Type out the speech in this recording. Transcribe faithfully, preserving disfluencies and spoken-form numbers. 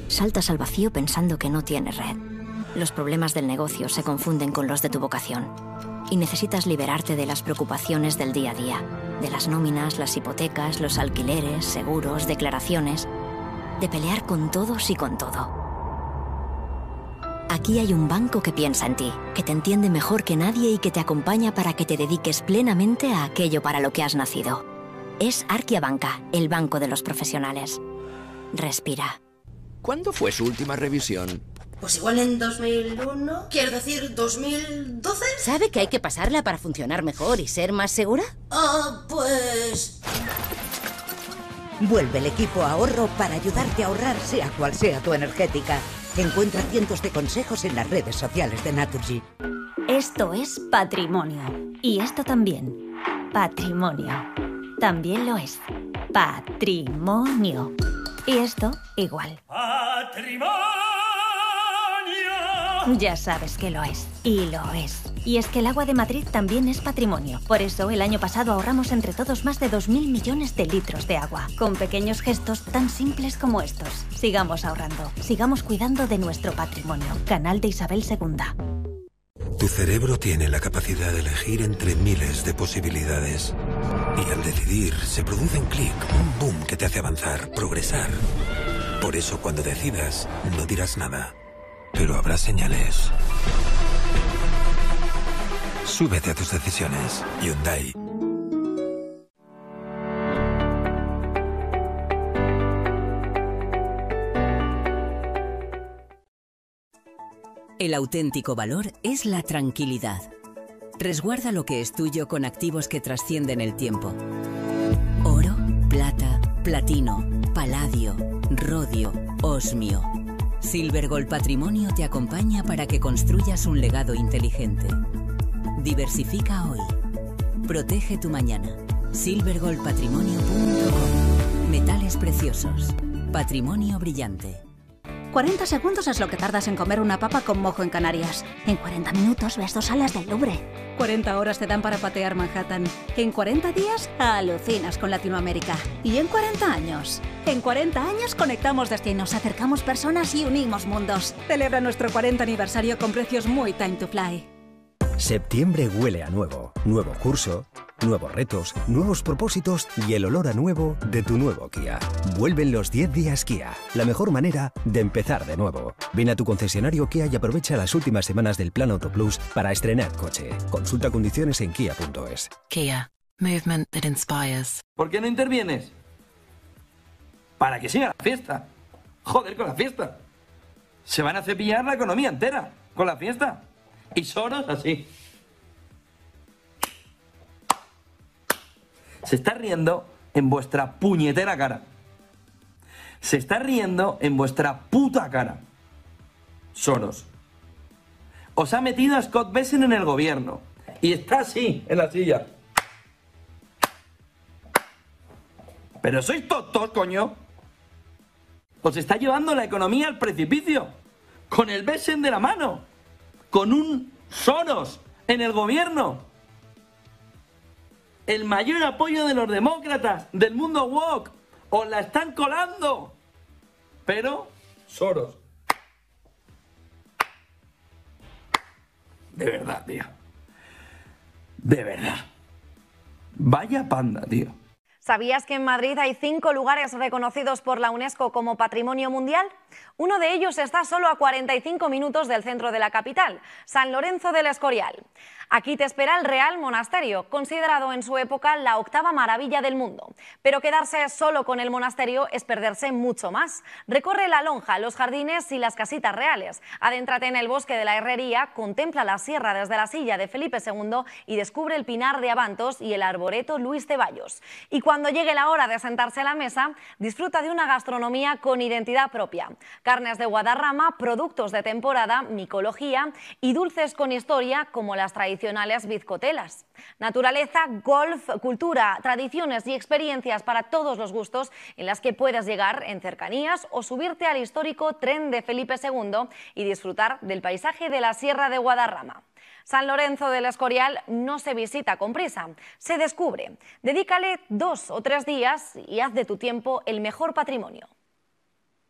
Saltas al vacío pensando que no tienes red. Los problemas del negocio se confunden con los de tu vocación. Y necesitas liberarte de las preocupaciones del día a día. De las nóminas, las hipotecas, los alquileres, seguros, declaraciones. De pelear con todos y con todo. Aquí hay un banco que piensa en ti, que te entiende mejor que nadie y que te acompaña para que te dediques plenamente a aquello para lo que has nacido. Es Arkia Banca, el banco de los profesionales. Respira. ¿Cuándo fue su última revisión? Pues igual en dos mil uno, quiero decir dos mil doce. ¿Sabe que hay que pasarla para funcionar mejor y ser más segura? Ah, pues... Vuelve el equipo ahorro para ayudarte a ahorrar sea cual sea tu energética. Encuentra cientos de consejos en las redes sociales de Naturgy. Esto es patrimonio. Y esto también. Patrimonio. También lo es. Patrimonio. Y esto igual. ¡Patrimonio! Ya sabes que lo es. Y lo es. Y es que el agua de Madrid también es patrimonio. Por eso, el año pasado ahorramos entre todos más de dos mil millones de litros de agua. Con pequeños gestos tan simples como estos. Sigamos ahorrando. Sigamos cuidando de nuestro patrimonio. Canal de Isabel segunda. Tu cerebro tiene la capacidad de elegir entre miles de posibilidades. Y al decidir, se produce un clic, un boom que te hace avanzar, progresar. Por eso, cuando decidas, no dirás nada. Pero habrá señales. Súbete a tus decisiones. Hyundai. El auténtico valor es la tranquilidad. Resguarda lo que es tuyo con activos que trascienden el tiempo. Oro, plata, platino, paladio, rodio, osmio. Silver Gold Patrimonio te acompaña para que construyas un legado inteligente. Diversifica hoy. Protege tu mañana. silver gold patrimonio punto com. Metales preciosos. Patrimonio brillante. cuarenta segundos es lo que tardas en comer una papa con mojo en Canarias. En cuarenta minutos ves dos salas del Louvre. cuarenta horas te dan para patear Manhattan. En cuarenta días alucinas con Latinoamérica. Y en cuarenta años. En cuarenta años conectamos destinos, acercamos personas y unimos mundos. Celebra nuestro cuarenta aniversario con precios muy time to fly. Septiembre huele a nuevo. Nuevo curso, nuevos retos, nuevos propósitos y el olor a nuevo de tu nuevo Kia. Vuelven los diez días Kia, la mejor manera de empezar de nuevo. Ven a tu concesionario Kia y aprovecha las últimas semanas del Plan Auto Plus para estrenar coche. Consulta condiciones en kia punto es. Kia. Movement that inspires. ¿Por qué no intervienes? Para que siga la fiesta. Joder, con la fiesta. Se van a cepillar la economía entera con la fiesta. Y Soros así. Se está riendo en vuestra puñetera cara. Se está riendo en vuestra puta cara. Soros. Os ha metido a Scott Bessent en el gobierno. Y está así, en la silla. Pero sois tontos, coño. Os está llevando la economía al precipicio. Con el Bessent de la mano. Con un Soros en el gobierno. El mayor apoyo de los demócratas del mundo woke. Os la están colando. Pero Soros. De verdad, tío. De verdad. Vaya panda, tío. ¿Sabías que en Madrid hay cinco lugares reconocidos por la UNESCO como Patrimonio Mundial? Uno de ellos está solo a cuarenta y cinco minutos del centro de la capital, San Lorenzo del Escorial. Aquí te espera el Real Monasterio, considerado en su época la octava maravilla del mundo. Pero quedarse solo con el monasterio es perderse mucho más. Recorre la lonja, los jardines y las casitas reales. Adéntrate en el bosque de la Herrería, contempla la sierra desde la silla de Felipe segundo y descubre el Pinar de Abantos y el arboreto Luis Ceballos. Y cuando llegue la hora de sentarse a la mesa, disfruta de una gastronomía con identidad propia. Carnes de Guadarrama, productos de temporada, micología y dulces con historia como las tradicionales bizcotelas. Naturaleza, golf, cultura, tradiciones y experiencias para todos los gustos en las que puedes llegar en cercanías o subirte al histórico tren de Felipe segundo y disfrutar del paisaje de la Sierra de Guadarrama. San Lorenzo del Escorial no se visita con prisa, se descubre. Dedícale dos o tres días y haz de tu tiempo el mejor patrimonio.